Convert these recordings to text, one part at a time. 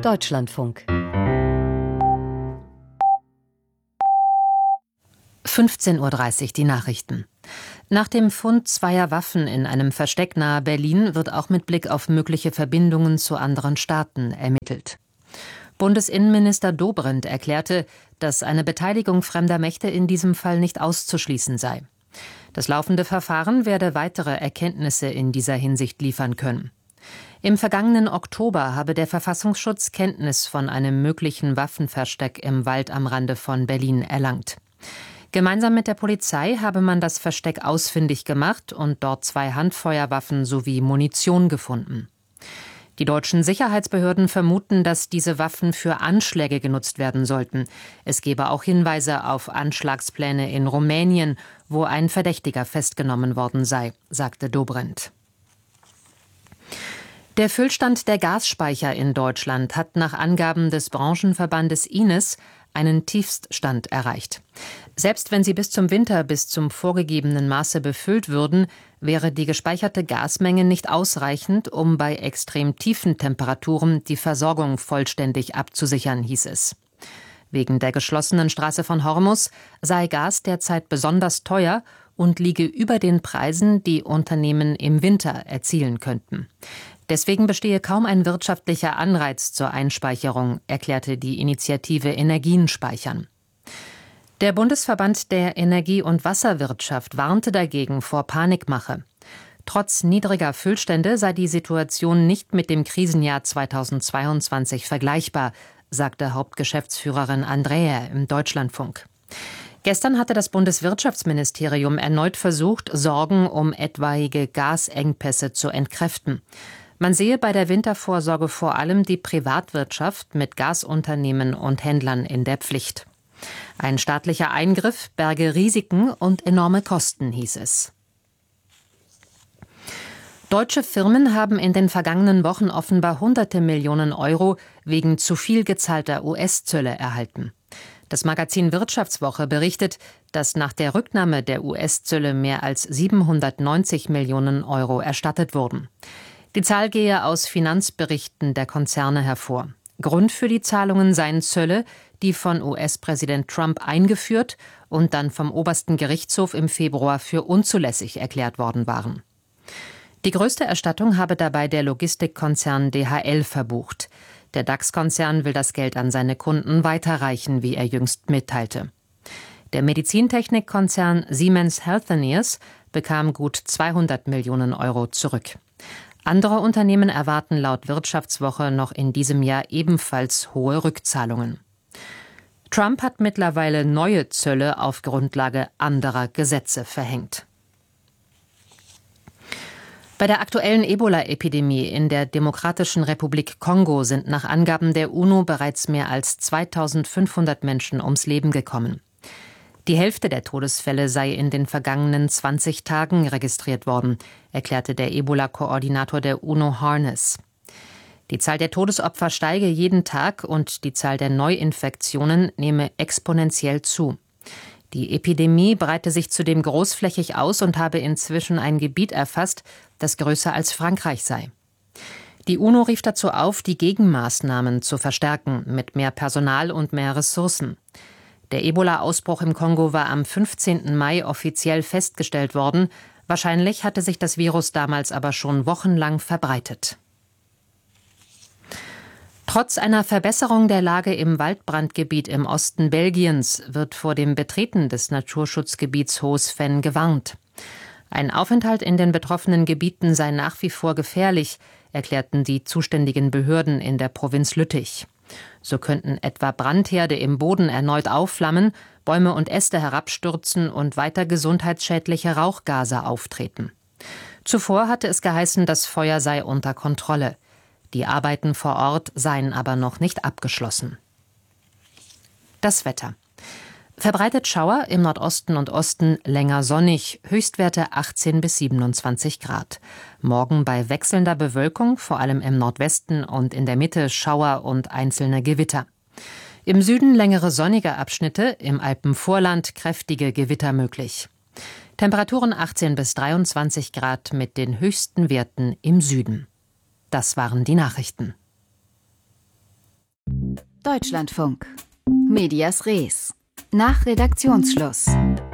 Deutschlandfunk 15:30 Uhr die Nachrichten. Nach dem Fund zweier Waffen in einem Versteck nahe Berlin wird auch mit Blick auf mögliche Verbindungen zu anderen Staaten ermittelt. Bundesinnenminister Dobrindt erklärte, dass eine Beteiligung fremder Mächte in diesem Fall nicht auszuschließen sei. Das laufende Verfahren werde weitere Erkenntnisse in dieser Hinsicht liefern können. Im vergangenen Oktober habe der Verfassungsschutz Kenntnis von einem möglichen Waffenversteck im Wald am Rande von Berlin erlangt. Gemeinsam mit der Polizei habe man das Versteck ausfindig gemacht und dort 2 Handfeuerwaffen sowie Munition gefunden. Die deutschen Sicherheitsbehörden vermuten, dass diese Waffen für Anschläge genutzt werden sollten. Es gebe auch Hinweise auf Anschlagspläne in Rumänien, wo ein Verdächtiger festgenommen worden sei, sagte Dobrindt. Der Füllstand der Gasspeicher in Deutschland hat nach Angaben des Branchenverbandes Ines einen Tiefststand erreicht. Selbst wenn sie bis zum Winter bis zum vorgegebenen Maße befüllt würden, wäre die gespeicherte Gasmenge nicht ausreichend, um bei extrem tiefen Temperaturen die Versorgung vollständig abzusichern, hieß es. Wegen der geschlossenen Straße von Hormuz sei Gas derzeit besonders teuer und liege über den Preisen, die Unternehmen im Winter erzielen könnten. Deswegen bestehe kaum ein wirtschaftlicher Anreiz zur Einspeicherung, erklärte die Initiative Energien speichern. Der Bundesverband der Energie- und Wasserwirtschaft warnte dagegen vor Panikmache. Trotz niedriger Füllstände sei die Situation nicht mit dem Krisenjahr 2022 vergleichbar, sagte Hauptgeschäftsführerin Andrea im Deutschlandfunk. Gestern hatte das Bundeswirtschaftsministerium erneut versucht, Sorgen um etwaige Gasengpässe zu entkräften. Man sehe bei der Wintervorsorge vor allem die Privatwirtschaft mit Gasunternehmen und Händlern in der Pflicht. Ein staatlicher Eingriff berge Risiken und enorme Kosten, hieß es. Deutsche Firmen haben in den vergangenen Wochen offenbar hunderte Millionen Euro wegen zu viel gezahlter US-Zölle erhalten. Das Magazin Wirtschaftswoche berichtet, dass nach der Rücknahme der US-Zölle mehr als 790 Millionen Euro erstattet wurden. Die Zahl gehe aus Finanzberichten der Konzerne hervor. Grund für die Zahlungen seien Zölle, die von US-Präsident Trump eingeführt und dann vom obersten Gerichtshof im Februar für unzulässig erklärt worden waren. Die größte Erstattung habe dabei der Logistikkonzern DHL verbucht. Der DAX-Konzern will das Geld an seine Kunden weiterreichen, wie er jüngst mitteilte. Der Medizintechnikkonzern Siemens Healthineers bekam gut 200 Millionen Euro zurück. Andere Unternehmen erwarten laut Wirtschaftswoche noch in diesem Jahr ebenfalls hohe Rückzahlungen. Trump hat mittlerweile neue Zölle auf Grundlage anderer Gesetze verhängt. Bei der aktuellen Ebola-Epidemie in der Demokratischen Republik Kongo sind nach Angaben der UNO bereits mehr als 2500 Menschen ums Leben gekommen. Die Hälfte der Todesfälle sei in den vergangenen 20 Tagen registriert worden, erklärte der Ebola-Koordinator der UNO Harness. Die Zahl der Todesopfer steige jeden Tag und die Zahl der Neuinfektionen nehme exponentiell zu. Die Epidemie breite sich zudem großflächig aus und habe inzwischen ein Gebiet erfasst, das größer als Frankreich sei. Die UNO rief dazu auf, die Gegenmaßnahmen zu verstärken, mit mehr Personal und mehr Ressourcen. Der Ebola-Ausbruch im Kongo war am 15. Mai offiziell festgestellt worden. Wahrscheinlich hatte sich das Virus damals aber schon wochenlang verbreitet. Trotz einer Verbesserung der Lage im Waldbrandgebiet im Osten Belgiens wird vor dem Betreten des Naturschutzgebiets Hoos-Ven gewarnt. Ein Aufenthalt in den betroffenen Gebieten sei nach wie vor gefährlich, erklärten die zuständigen Behörden in der Provinz Lüttich. So könnten etwa Brandherde im Boden erneut aufflammen, Bäume und Äste herabstürzen und weiter gesundheitsschädliche Rauchgase auftreten. Zuvor hatte es geheißen, das Feuer sei unter Kontrolle. Die Arbeiten vor Ort seien aber noch nicht abgeschlossen. Das Wetter. Verbreitet Schauer, im Nordosten und Osten länger sonnig, Höchstwerte 18 bis 27 Grad. Morgen bei wechselnder Bewölkung, vor allem im Nordwesten und in der Mitte Schauer und einzelne Gewitter. Im Süden längere sonnige Abschnitte, im Alpenvorland kräftige Gewitter möglich. Temperaturen 18 bis 23 Grad mit den höchsten Werten im Süden. Das waren die Nachrichten. Deutschlandfunk. Medias Res. Nach Redaktionsschluss.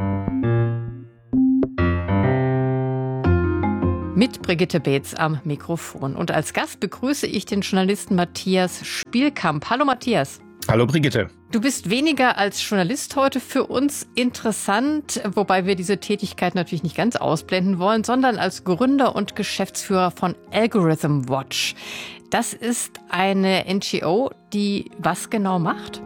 Mit Brigitte Beetz am Mikrofon. Und als Gast begrüße ich den Journalisten Matthias Spielkamp. Hallo Matthias. Hallo Brigitte. Du bist weniger als Journalist heute für uns interessant, wobei wir diese Tätigkeit natürlich nicht ganz ausblenden wollen, sondern als Gründer und Geschäftsführer von Algorithm Watch. Das ist eine NGO, die was genau macht?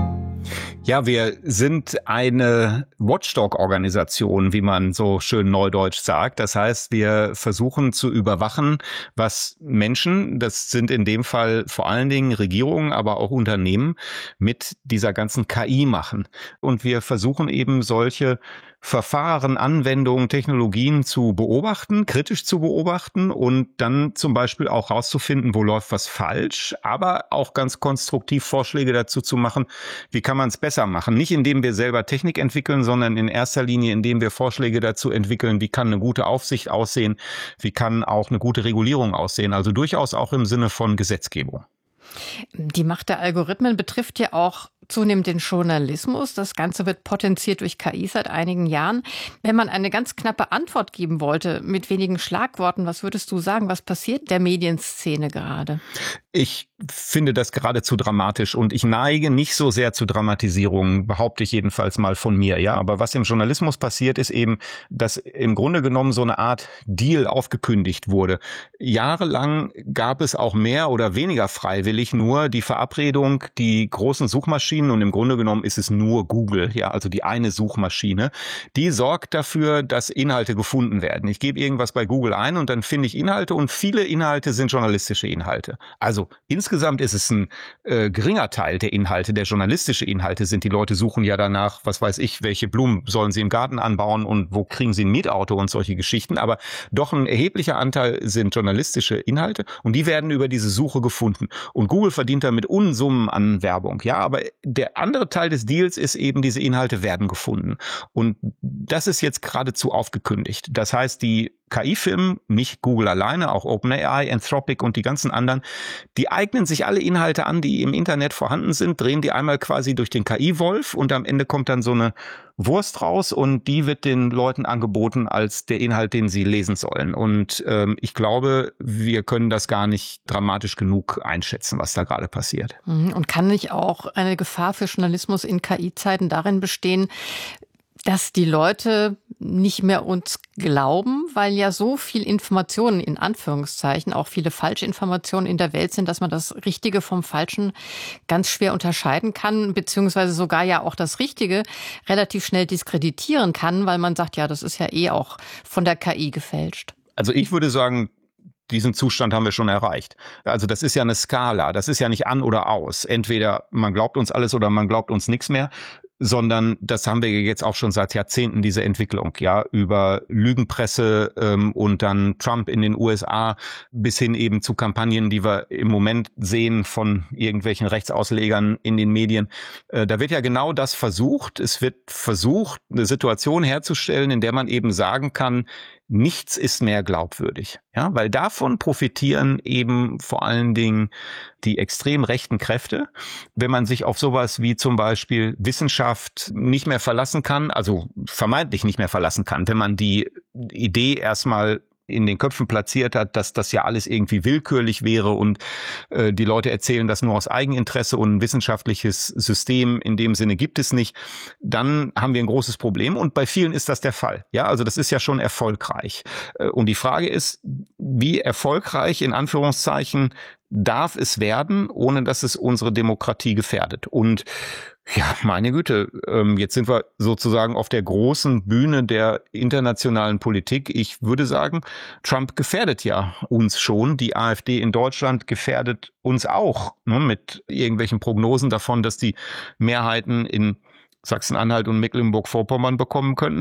Ja, wir sind eine Watchdog-Organisation, wie man so schön neudeutsch sagt. Das heißt, wir versuchen zu überwachen, was Menschen, das sind in dem Fall vor allen Dingen Regierungen, aber auch Unternehmen, mit dieser ganzen KI machen. Und wir versuchen eben solche Verfahren, Anwendungen, Technologien zu beobachten, kritisch zu beobachten und dann zum Beispiel auch rauszufinden, wo läuft was falsch, aber auch ganz konstruktiv Vorschläge dazu zu machen, wie kann man es besser machen. Nicht indem wir selber Technik entwickeln, sondern in erster Linie, indem wir Vorschläge dazu entwickeln, wie kann eine gute Aufsicht aussehen, wie kann auch eine gute Regulierung aussehen. Also durchaus auch im Sinne von Gesetzgebung. Die Macht der Algorithmen betrifft ja auch zunehmend den Journalismus. Das Ganze wird potenziert durch KI seit einigen Jahren. Wenn man eine ganz knappe Antwort geben wollte, mit wenigen Schlagworten, was würdest du sagen, was passiert der Medienszene gerade? Ich finde das geradezu dramatisch und ich neige nicht so sehr zu Dramatisierungen, behaupte ich jedenfalls mal von mir. Ja, aber was im Journalismus passiert, ist eben, dass im Grunde genommen so eine Art Deal aufgekündigt wurde. Jahrelang gab es auch mehr oder weniger freiwillig nur die Verabredung, die großen Suchmaschinen, und im Grunde genommen ist es nur Google, ja, also die eine Suchmaschine, die sorgt dafür, dass Inhalte gefunden werden. Ich gebe irgendwas bei Google ein und dann finde ich Inhalte und viele Inhalte sind journalistische Inhalte. Also insgesamt ist es ein geringer Teil der Inhalte, der journalistische Inhalte sind. Die Leute suchen ja danach, was weiß ich, welche Blumen sollen sie im Garten anbauen und wo kriegen sie ein Mietauto und solche Geschichten. Aber doch ein erheblicher Anteil sind journalistische Inhalte und die werden über diese Suche gefunden. Und Google verdient damit Unsummen an Werbung. Ja, aber der andere Teil des Deals ist eben, diese Inhalte werden gefunden. Und das ist jetzt geradezu aufgekündigt. Das heißt, die KI-Firmen, nicht Google alleine, auch OpenAI, Anthropic und die ganzen anderen, die eignen sich alle Inhalte an, die im Internet vorhanden sind, drehen die einmal quasi durch den KI-Wolf und am Ende kommt dann so eine Wurst raus und die wird den Leuten angeboten als der Inhalt, den sie lesen sollen. Und ich glaube, wir können das gar nicht dramatisch genug einschätzen, was da gerade passiert. Und kann nicht auch eine Gefahr für Journalismus in KI-Zeiten darin bestehen, dass die Leute nicht mehr uns glauben, weil ja so viel Informationen, in Anführungszeichen, auch viele Falschinformationen in der Welt sind, dass man das Richtige vom Falschen ganz schwer unterscheiden kann, beziehungsweise sogar ja auch das Richtige relativ schnell diskreditieren kann, weil man sagt, ja, das ist ja eh auch von der KI gefälscht. Also ich würde sagen, diesen Zustand haben wir schon erreicht. Also das ist ja eine Skala, das ist ja nicht an oder aus. Entweder man glaubt uns alles oder man glaubt uns nichts mehr, sondern das haben wir jetzt auch schon seit Jahrzehnten, diese Entwicklung, ja, über Lügenpresse und dann Trump in den USA bis hin eben zu Kampagnen, die wir im Moment sehen von irgendwelchen Rechtsauslegern in den Medien. Da wird ja genau das versucht. Es wird versucht, eine Situation herzustellen, in der man eben sagen kann, nichts ist mehr glaubwürdig, ja, weil davon profitieren eben vor allen Dingen die extrem rechten Kräfte. Wenn man sich auf sowas wie zum Beispiel Wissenschaft nicht mehr verlassen kann, also vermeintlich nicht mehr verlassen kann, wenn man die Idee erstmal in den Köpfen platziert hat, dass das ja alles irgendwie willkürlich wäre und die Leute erzählen das nur aus Eigeninteresse und ein wissenschaftliches System in dem Sinne gibt es nicht, dann haben wir ein großes Problem und bei vielen ist das der Fall. Ja, also das ist ja schon erfolgreich. Und die Frage ist, wie erfolgreich in Anführungszeichen darf es werden, ohne dass es unsere Demokratie gefährdet? Und ja, meine Güte, jetzt sind wir sozusagen auf der großen Bühne der internationalen Politik. Ich würde sagen, Trump gefährdet ja uns schon. Die AfD in Deutschland gefährdet uns auch, ne, mit irgendwelchen Prognosen davon, dass die Mehrheiten in Sachsen-Anhalt und Mecklenburg-Vorpommern bekommen könnten.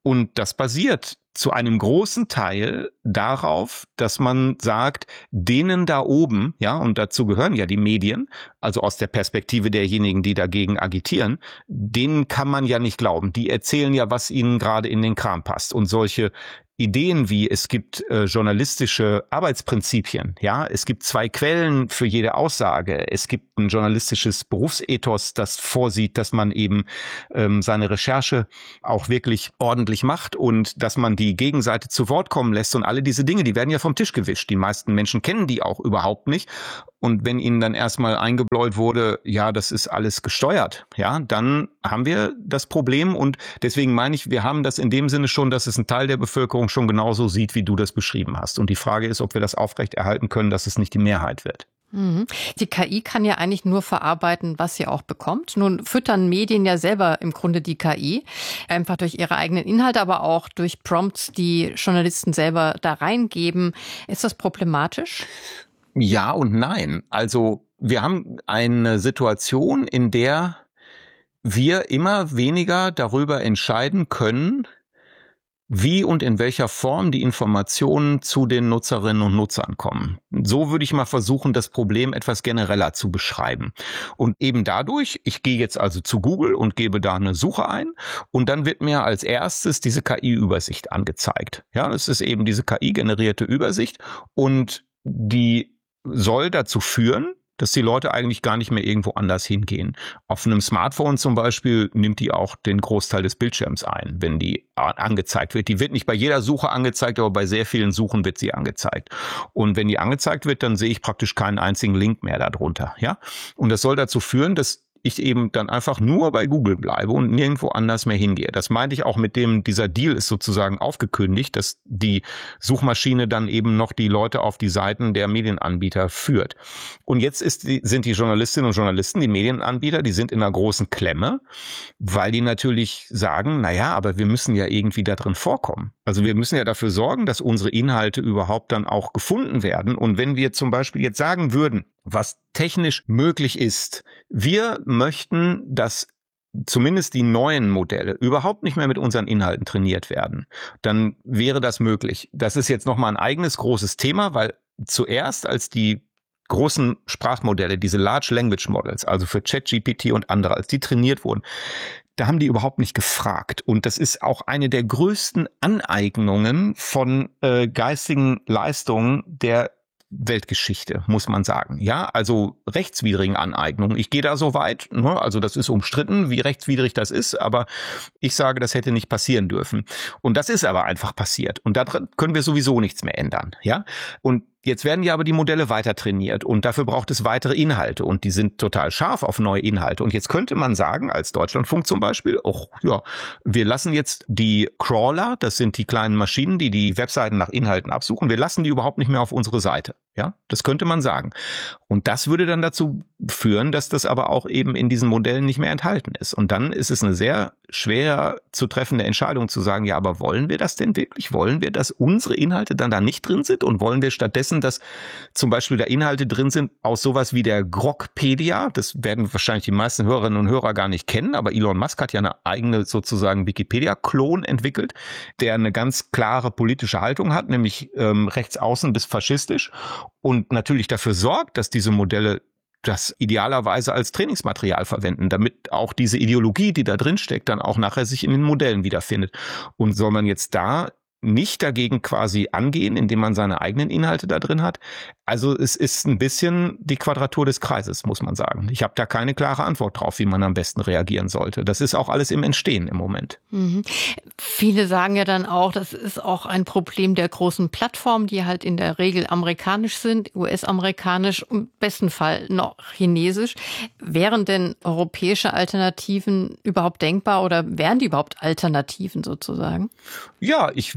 Und das basiert zu einem großen Teil darauf, dass man sagt, denen da oben, ja, und dazu gehören ja die Medien, also aus der Perspektive derjenigen, die dagegen agitieren, denen kann man ja nicht glauben. Die erzählen ja, was ihnen gerade in den Kram passt. Und solche Ideen wie, es gibt journalistische Arbeitsprinzipien, ja, es gibt 2 Quellen für jede Aussage, es gibt ein journalistisches Berufsethos, das vorsieht, dass man eben seine Recherche auch wirklich ordentlich macht und dass man die Gegenseite zu Wort kommen lässt und alle diese Dinge, die werden ja vom Tisch gewischt. Die meisten Menschen kennen die auch überhaupt nicht. Und wenn ihnen dann erstmal eingebläut wurde, ja, das ist alles gesteuert, ja, dann haben wir das Problem. Und deswegen meine ich, wir haben das in dem Sinne schon, dass es ein Teil der Bevölkerung schon genauso sieht, wie du das beschrieben hast. Und die Frage ist, ob wir das aufrechterhalten können, dass es nicht die Mehrheit wird. Die KI kann ja eigentlich nur verarbeiten, was sie auch bekommt. Nun füttern Medien ja selber im Grunde die KI, einfach durch ihre eigenen Inhalte, aber auch durch Prompts, die Journalisten selber da reingeben. Ist das problematisch? Ja und nein. Also wir haben eine Situation, in der wir immer weniger darüber entscheiden können, wie und in welcher Form die Informationen zu den Nutzerinnen und Nutzern kommen. So würde ich mal versuchen, das Problem etwas genereller zu beschreiben. Und eben dadurch, ich gehe jetzt also zu Google und gebe da eine Suche ein und dann wird mir als erstes diese KI-Übersicht angezeigt. Ja, das ist eben diese KI-generierte Übersicht und die soll dazu führen, dass die Leute eigentlich gar nicht mehr irgendwo anders hingehen. Auf einem Smartphone zum Beispiel nimmt die auch den Großteil des Bildschirms ein, wenn die angezeigt wird. Die wird nicht bei jeder Suche angezeigt, aber bei sehr vielen Suchen wird sie angezeigt. Und wenn die angezeigt wird, dann sehe ich praktisch keinen einzigen Link mehr darunter. Ja? Und das soll dazu führen, dass ich eben dann einfach nur bei Google bleibe und nirgendwo anders mehr hingehe. Das meinte ich auch mit dem, dieser Deal ist sozusagen aufgekündigt, dass die Suchmaschine dann eben noch die Leute auf die Seiten der Medienanbieter führt. Und jetzt sind die Journalistinnen und Journalisten, die Medienanbieter, die sind in einer großen Klemme, weil die natürlich sagen, naja, aber wir müssen ja irgendwie da drin vorkommen. Also wir müssen ja dafür sorgen, dass unsere Inhalte überhaupt dann auch gefunden werden. Und wenn wir zum Beispiel jetzt sagen würden, was technisch möglich ist, wir möchten, dass zumindest die neuen Modelle überhaupt nicht mehr mit unseren Inhalten trainiert werden, dann wäre das möglich. Das ist jetzt nochmal ein eigenes großes Thema, weil zuerst als die großen Sprachmodelle, diese Large Language Models, also für ChatGPT und andere, als die trainiert wurden, da haben die überhaupt nicht gefragt. Und das ist auch eine der größten Aneignungen von geistigen Leistungen der Weltgeschichte, muss man sagen. Ja, also rechtswidrigen Aneignungen. Ich gehe da so weit, ne? Also das ist umstritten, wie rechtswidrig das ist, aber ich sage, das hätte nicht passieren dürfen. Und das ist aber einfach passiert. Und daran können wir sowieso nichts mehr ändern. Ja, und jetzt werden ja aber die Modelle weiter trainiert und dafür braucht es weitere Inhalte und die sind total scharf auf neue Inhalte. Und jetzt könnte man sagen, als Deutschlandfunk zum Beispiel, wir lassen jetzt die Crawler, das sind die kleinen Maschinen, die die Webseiten nach Inhalten absuchen, wir lassen die überhaupt nicht mehr auf unsere Seite. Ja, das könnte man sagen. Und das würde dann dazu führen, dass das aber auch eben in diesen Modellen nicht mehr enthalten ist. Und dann ist es eine sehr schwer zu treffende Entscheidung zu sagen, ja, aber wollen wir das denn wirklich? Wollen wir, dass unsere Inhalte dann da nicht drin sind? Und wollen wir stattdessen, dass zum Beispiel da Inhalte drin sind aus sowas wie der Grokpedia? Das werden wahrscheinlich die meisten Hörerinnen und Hörer gar nicht kennen, aber Elon Musk hat ja eine eigene sozusagen Wikipedia-Klon entwickelt, der eine ganz klare politische Haltung hat, nämlich rechtsaußen bis faschistisch und natürlich dafür sorgt, dass diese Modelle das idealerweise als Trainingsmaterial verwenden, damit auch diese Ideologie, die da drin steckt, dann auch nachher sich in den Modellen wiederfindet. Und soll man jetzt da nicht dagegen quasi angehen, indem man seine eigenen Inhalte da drin hat? Also es ist ein bisschen die Quadratur des Kreises, muss man sagen. Ich habe da keine klare Antwort drauf, wie man am besten reagieren sollte. Das ist auch alles im Entstehen im Moment. Viele sagen ja dann auch, das ist auch ein Problem der großen Plattformen, die halt in der Regel amerikanisch sind, US-amerikanisch, im besten Fall noch chinesisch. Wären denn europäische Alternativen überhaupt denkbar oder wären die überhaupt Alternativen sozusagen? Ja, ich würde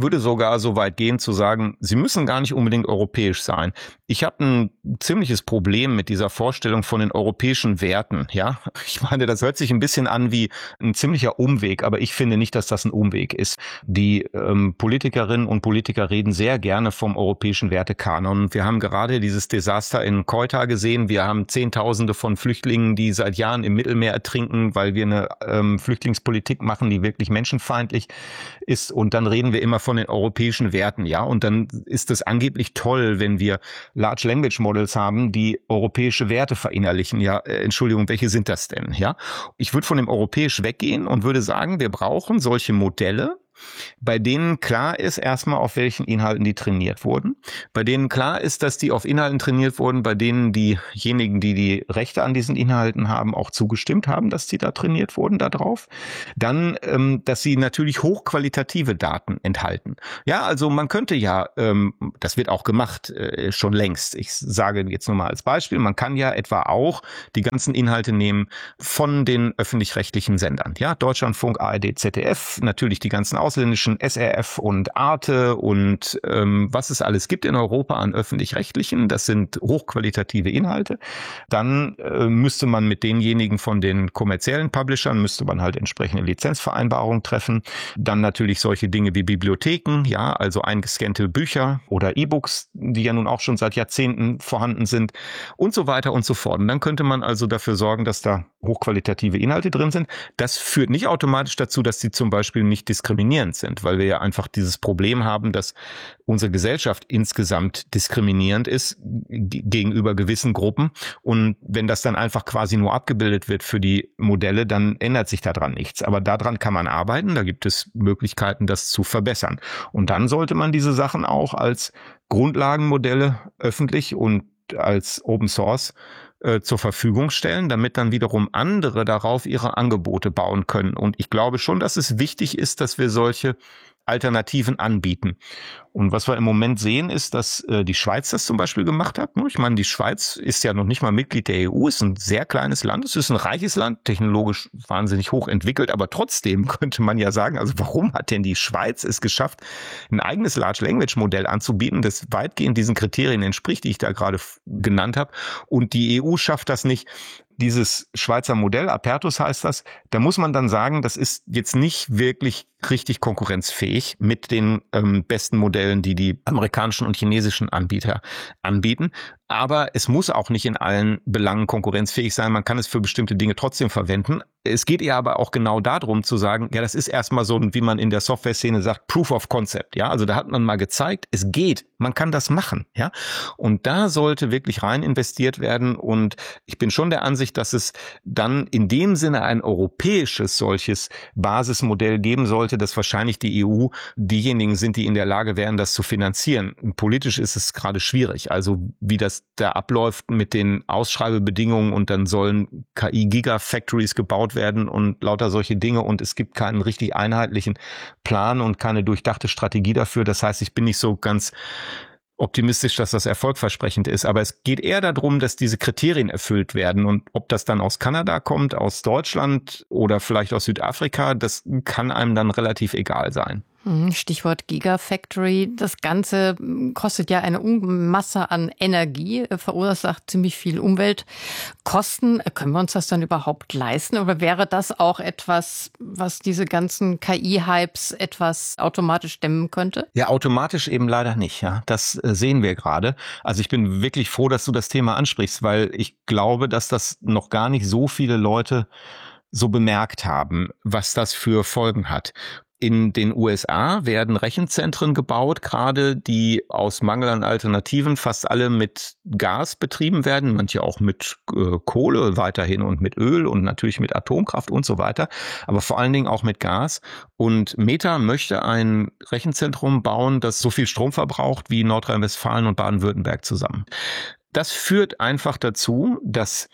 würde sogar so weit gehen zu sagen, sie müssen gar nicht unbedingt europäisch sein. Ich habe ein ziemliches Problem mit dieser Vorstellung von den europäischen Werten. Ja, ich meine, das hört sich ein bisschen an wie ein ziemlicher Umweg, aber ich finde nicht, dass das ein Umweg ist. Die Politikerinnen und Politiker reden sehr gerne vom europäischen Wertekanon. Wir haben gerade dieses Desaster in Ceuta gesehen. Wir haben Zehntausende von Flüchtlingen, die seit Jahren im Mittelmeer ertrinken, weil wir eine Flüchtlingspolitik machen, die wirklich menschenfeindlich ist. Und dann reden wir immer von den europäischen Werten, ja. Und dann ist es angeblich toll, wenn wir Large Language Models haben, die europäische Werte verinnerlichen. Ja, Entschuldigung, welche sind das denn? Ja, ich würde von dem europäisch weggehen und würde sagen, wir brauchen solche Modelle, bei denen klar ist erstmal, auf welchen Inhalten die trainiert wurden, bei denen klar ist, dass die auf Inhalten trainiert wurden, bei denen diejenigen, die die Rechte an diesen Inhalten haben, auch zugestimmt haben, dass die da trainiert wurden da drauf. Dann, dass sie natürlich hochqualitative Daten enthalten. Ja, also man könnte ja, das wird auch gemacht, schon längst. Ich sage jetzt nur mal als Beispiel, man kann ja etwa auch die ganzen Inhalte nehmen von den öffentlich-rechtlichen Sendern. Ja, Deutschlandfunk, ARD, ZDF, natürlich die ganzen ausländischen SRF und Arte und was es alles gibt in Europa an öffentlich-rechtlichen, das sind hochqualitative Inhalte. Dann müsste man mit denjenigen von den kommerziellen Publishern, müsste man halt entsprechende Lizenzvereinbarungen treffen. Dann natürlich solche Dinge wie Bibliotheken, ja, also eingescannte Bücher oder E-Books, die ja nun auch schon seit Jahrzehnten vorhanden sind und so weiter und so fort. Und dann könnte man also dafür sorgen, dass da hochqualitative Inhalte drin sind. Das führt nicht automatisch dazu, dass sie zum Beispiel nicht diskriminierend sind, weil wir ja einfach dieses Problem haben, dass unsere Gesellschaft insgesamt diskriminierend ist gegenüber gewissen Gruppen. Und wenn das dann einfach quasi nur abgebildet wird für die Modelle, dann ändert sich daran nichts. Aber daran kann man arbeiten, da gibt es Möglichkeiten, das zu verbessern. Und dann sollte man diese Sachen auch als Grundlagenmodelle öffentlich und als Open Source zur Verfügung stellen, damit dann wiederum andere darauf ihre Angebote bauen können. Und ich glaube schon, dass es wichtig ist, dass wir solche Alternativen anbieten. Und was wir im Moment sehen, ist, dass die Schweiz das zum Beispiel gemacht hat. Ich meine, die Schweiz ist ja noch nicht mal Mitglied der EU, ist ein sehr kleines Land, es ist ein reiches Land, technologisch wahnsinnig hoch entwickelt, aber trotzdem könnte man ja sagen, also warum hat denn die Schweiz es geschafft, ein eigenes Large Language Modell anzubieten, das weitgehend diesen Kriterien entspricht, die ich da gerade genannt habe, und die EU schafft das nicht. Dieses Schweizer Modell, Apertus heißt das, da muss man dann sagen, das ist jetzt nicht wirklich richtig konkurrenzfähig mit den besten Modellen, die die amerikanischen und chinesischen Anbieter anbieten. Aber es muss auch nicht in allen Belangen konkurrenzfähig sein. Man kann es für bestimmte Dinge trotzdem verwenden. Es geht eher aber auch genau darum zu sagen, ja, das ist erstmal so, wie man in der Software-Szene sagt, Proof of Concept. Ja, also da hat man mal gezeigt, es geht, man kann das machen. Ja, und da sollte wirklich rein investiert werden. Und ich bin schon der Ansicht, dass es dann in dem Sinne ein europäisches solches Basismodell geben sollte, dass wahrscheinlich die EU diejenigen sind, die in der Lage wären, das zu finanzieren. Politisch ist es gerade schwierig. Also wie das da abläuft mit den Ausschreibebedingungen und dann sollen KI-Gigafactories gebaut werden und lauter solche Dinge und es gibt keinen richtig einheitlichen Plan und keine durchdachte Strategie dafür. Das heißt, ich bin nicht so ganz optimistisch, dass das erfolgversprechend ist, aber es geht eher darum, dass diese Kriterien erfüllt werden und ob das dann aus Kanada kommt, aus Deutschland oder vielleicht aus Südafrika, das kann einem dann relativ egal sein. Stichwort Gigafactory. Das Ganze kostet ja eine Masse an Energie, verursacht ziemlich viel Umweltkosten. Können wir uns das dann überhaupt leisten? Oder wäre das auch etwas, was diese ganzen KI-Hypes etwas automatisch stemmen könnte? Ja, automatisch eben leider nicht. Ja, das sehen wir gerade. Also ich bin wirklich froh, dass du das Thema ansprichst, weil ich glaube, dass das noch gar nicht so viele Leute so bemerkt haben, was das für Folgen hat. In den USA werden Rechenzentren gebaut, gerade die aus Mangel an Alternativen fast alle mit Gas betrieben werden, manche auch mit Kohle weiterhin und mit Öl und natürlich mit Atomkraft und so weiter, aber vor allen Dingen auch mit Gas. Und Meta möchte ein Rechenzentrum bauen, das so viel Strom verbraucht wie Nordrhein-Westfalen und Baden-Württemberg zusammen. Das führt einfach dazu, dass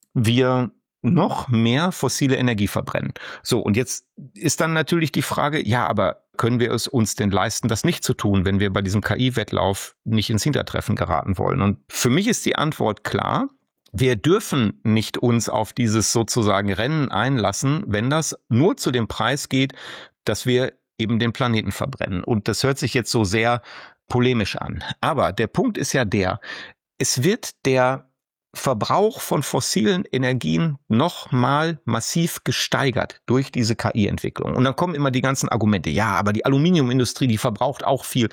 wir noch mehr fossile Energie verbrennen. So, und jetzt ist dann natürlich die Frage, ja, aber können wir es uns denn leisten, das nicht zu tun, wenn wir bei diesem KI-Wettlauf nicht ins Hintertreffen geraten wollen? Und für mich ist die Antwort klar. Wir dürfen nicht uns auf dieses sozusagen Rennen einlassen, wenn das nur zu dem Preis geht, dass wir eben den Planeten verbrennen. Und das hört sich jetzt so sehr polemisch an. Aber der Punkt ist ja es wird der Verbrauch von fossilen Energien nochmal massiv gesteigert durch diese KI-Entwicklung. Und dann kommen immer die ganzen Argumente. Ja, aber die Aluminiumindustrie, die verbraucht auch viel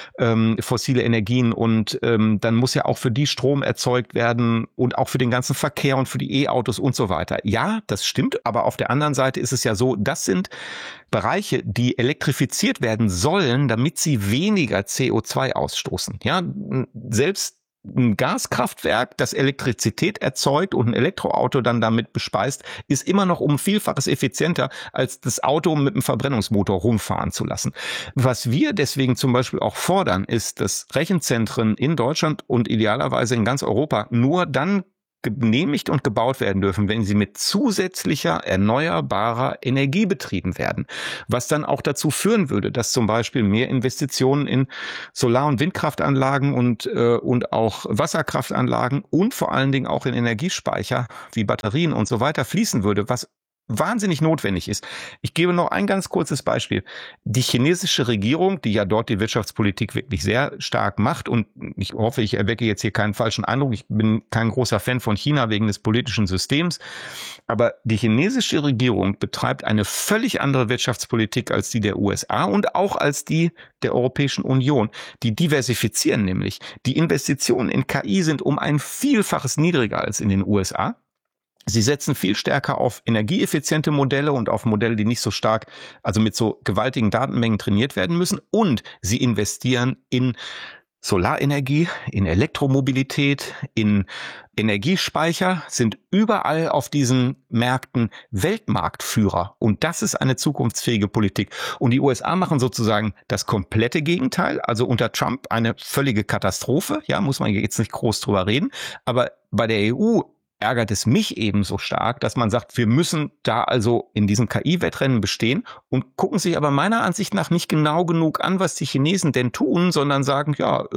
fossile Energien und dann muss ja auch für die Strom erzeugt werden und auch für den ganzen Verkehr und für die E-Autos und so weiter. Ja, das stimmt. Aber auf der anderen Seite ist es ja so, das sind Bereiche, die elektrifiziert werden sollen, damit sie weniger CO2 ausstoßen. Ja, selbst ein Gaskraftwerk, das Elektrizität erzeugt und ein Elektroauto dann damit bespeist, ist immer noch um ein Vielfaches effizienter, als das Auto mit einem Verbrennungsmotor rumfahren zu lassen. Was wir deswegen zum Beispiel auch fordern, ist, dass Rechenzentren in Deutschland und idealerweise in ganz Europa nur dann genehmigt und gebaut werden dürfen, wenn sie mit zusätzlicher erneuerbarer Energie betrieben werden. Was dann auch dazu führen würde, dass zum Beispiel mehr Investitionen in Solar- und Windkraftanlagen und auch Wasserkraftanlagen und vor allen Dingen auch in Energiespeicher wie Batterien und so weiter fließen würde, was wahnsinnig notwendig ist. Ich gebe noch ein ganz kurzes Beispiel. Die chinesische Regierung, die ja dort die Wirtschaftspolitik wirklich sehr stark macht, und ich hoffe, ich erwecke jetzt hier keinen falschen Eindruck, ich bin kein großer Fan von China wegen des politischen Systems, aber die chinesische Regierung betreibt eine völlig andere Wirtschaftspolitik als die der USA und auch als die der Europäischen Union. Die diversifizieren nämlich. Die Investitionen in KI sind um ein Vielfaches niedriger als in den USA. Sie setzen viel stärker auf energieeffiziente Modelle und auf Modelle, die nicht so stark, also mit so gewaltigen Datenmengen trainiert werden müssen. Und sie investieren in Solarenergie, in Elektromobilität, in Energiespeicher, sind überall auf diesen Märkten Weltmarktführer. Und das ist eine zukunftsfähige Politik. Und die USA machen sozusagen das komplette Gegenteil. Also unter Trump eine völlige Katastrophe. Ja, muss man jetzt nicht groß drüber reden. Aber bei der EU ärgert es mich eben so stark, dass man sagt, wir müssen da also in diesem KI-Wettrennen bestehen und gucken sich aber meiner Ansicht nach nicht genau genug an, was die Chinesen denn tun, sondern sagen, ja,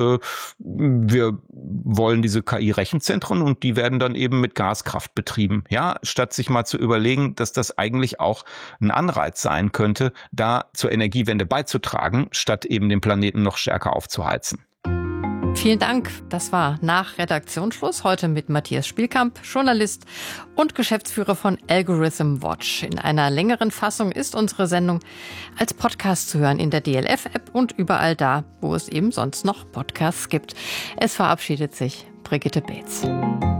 wir wollen diese KI-Rechenzentren und die werden dann eben mit Gaskraft betrieben. Ja, statt sich mal zu überlegen, dass das eigentlich auch ein Anreiz sein könnte, da zur Energiewende beizutragen, statt eben den Planeten noch stärker aufzuheizen. Vielen Dank. Das war nach Redaktionsschluss heute mit Matthias Spielkamp, Journalist und Geschäftsführer von Algorithm Watch. In einer längeren Fassung ist unsere Sendung als Podcast zu hören in der DLF-App und überall da, wo es eben sonst noch Podcasts gibt. Es verabschiedet sich Brigitte Beetz.